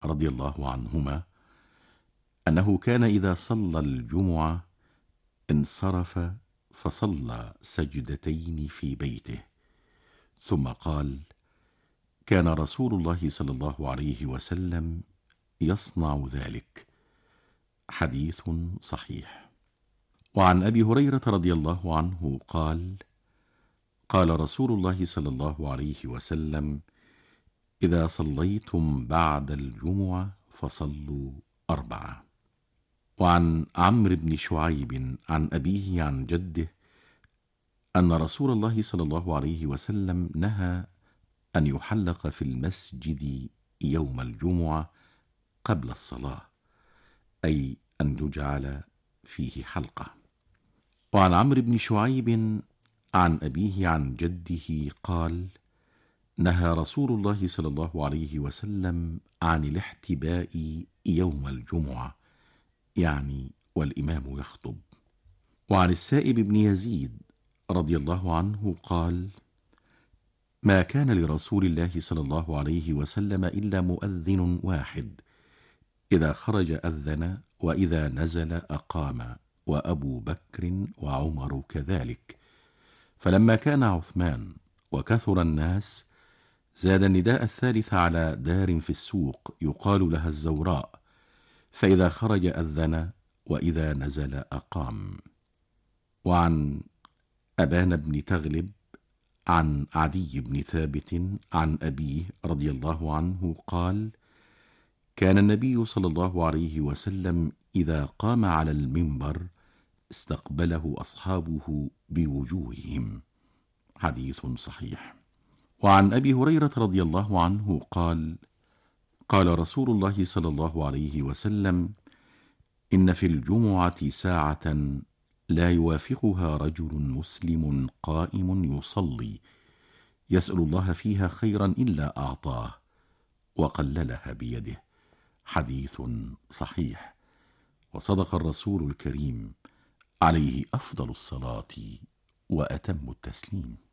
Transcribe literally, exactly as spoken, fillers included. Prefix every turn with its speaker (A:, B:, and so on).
A: رضي الله عنهما أنه كان إذا صلى الجمعة انصرف فصلى سجدتين في بيته، ثم قال: كان رسول الله صلى الله عليه وسلم يصنع ذلك. حديث صحيح. وعن أبي هريرة رضي الله عنه قال: قال رسول الله صلى الله عليه وسلم: إذا صليتم بعد الجمعة فصلوا أربعة. وعن عمرو بن شعيب عن أبيه عن جده أن رسول الله صلى الله عليه وسلم نهى أن يحلق في المسجد يوم الجمعة قبل الصلاة، أي أن يجعل فيه حلقة. وعن عمرو بن شعيب عن أبيه عن جده قال: نهى رسول الله صلى الله عليه وسلم عن الاحتباء يوم الجمعة، يعني والإمام يخطب. وعن السائب بن يزيد رضي الله عنه قال: ما كان لرسول الله صلى الله عليه وسلم إلا مؤذن واحد، إذا خرج أذن وإذا نزل أقام، وأبو بكر وعمر كذلك. فلما كان عثمان وكثر الناس زاد النداء الثالث على دار في السوق يقال لها الزوراء، فإذا خرج أذن وإذا نزل أقام. وعن أبان بن تغلب عن عدي بن ثابت عن أبيه رضي الله عنه قال: كان النبي صلى الله عليه وسلم إذا قام على المنبر استقبله أصحابه بوجوههم. حديث صحيح. وعن أبي هريرة رضي الله عنه قال: قال رسول الله صلى الله عليه وسلم: إن في الجمعة ساعة لا يوافقها رجل مسلم قائم يصلي يسأل الله فيها خيرا إلا أعطاه وقللها بيده. حديث صحيح. وصدق الرسول الكريم عليه أفضل الصلاة وأتم التسليم.